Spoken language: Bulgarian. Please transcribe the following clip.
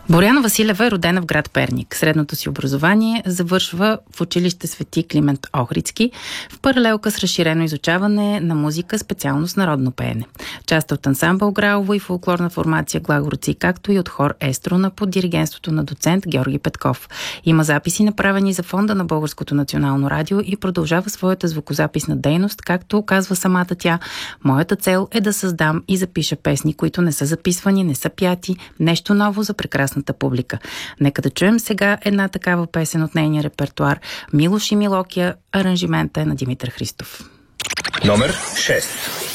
Боряна Василева е родена в град Перник. Средното си образование завършва в училище Свети Климент Охридски, в паралелка с разширено изучаване на музика, специалност народно пеене. Част от ансамбъл Граово и фолклорна формация Глагорци, както и от хор Еструна под диригентството на доцент Георги Петков. Има записи, направени за фонда на Българското национално радио и продължава своята звукозаписна дейност, както казва самата тя. Моята цел е да създам и запиша песни, които не са записвани, не са пяти, нещо ново за прекрасната публика. Нека да чуем сега една такава песен от нейния репертуар. Милош и Милокия, аранжимента е на Димитър Христов. Номер 6.